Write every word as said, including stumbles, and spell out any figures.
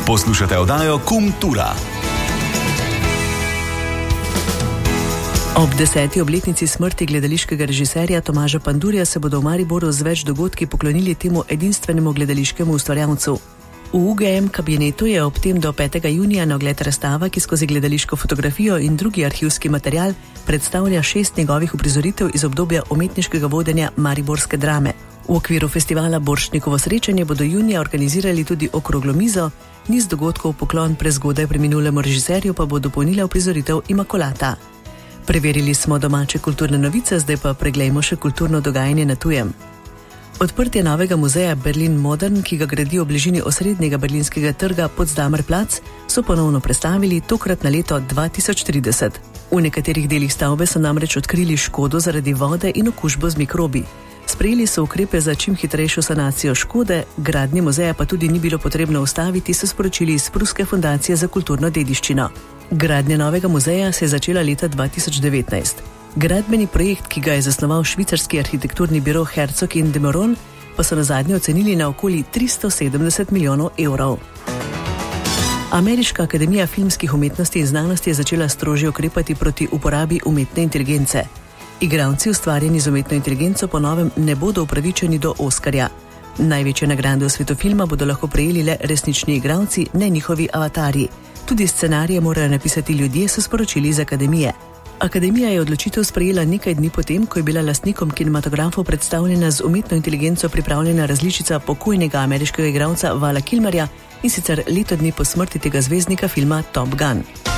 Poslušate oddajo Kultura. Ob deseti obletnici smrti gledališkega režiserja Tomaža Pandurja se bodo v Mariboru z več dogodki poklonili temu edinstvenemu gledališkemu ustvarjalcu. V U G M kabinetu je ob tem do petega junija na ogled razstava, ki skozi gledališko fotografijo in drugi arhivski material predstavlja šest njegovih uprizoritev iz obdobja umetniškega vodenja mariborske drame. V okviru festivala Borštnikovo srečanje bodo junija organizirali tudi okroglo mizo, niz dogodkov poklon prezgodaj preminulemu režiserju pa bo dopolnila uprizoritev Imakolata. Preverili smo domače kulturne novice, zdaj pa preglejmo še kulturno dogajanje na tujem. Odprtje novega muzeja Berlin Modern, ki ga gradi v bližini osrednjega berlinskega trga Potsdamer Platz, so ponovno prestavili, tokrat na leto dva tisoč trideset. V nekaterih delih stavbe so namreč odkrili škodo zaradi vode in okužbo z mikrobi. Sprejeli so ukrepe za čim hitrejšo sanacijo škode, gradnje muzeja pa tudi ni bilo potrebno ustaviti, so sporočili iz Pruske fundacije za kulturno dediščino. Gradnja novega muzeja se je začela leta dva tisoč devetnajst. Gradbeni projekt, ki ga je zasnoval švicarski arhitekturni biro Herzog in de Meuron, pa so nazadnje ocenili na okoli tristo sedemdeset milijonov evrov. Ameriška akademija filmskih umetnosti in znanosti je začela strožje ukrepati proti uporabi umetne inteligence. Igralci, ustvarjeni z umetno inteligenco, po novem ne bodo upravičeni do Oskarja. Največje nagrade v svetu filma bodo lahko prejeli le resnični igralci, ne njihovi avatarji. Tudi scenarije morajo napisati ljudje, so sporočili iz akademije. Akademija je odločitev sprejela nekaj dni potem, ko je bila lastnikom kinematografov predstavljena z umetno inteligenco pripravljena različica pokojnega ameriškega igralca Vala Kilmerja, in sicer leto dni po smrti tega zvezdnika filma Top Gun.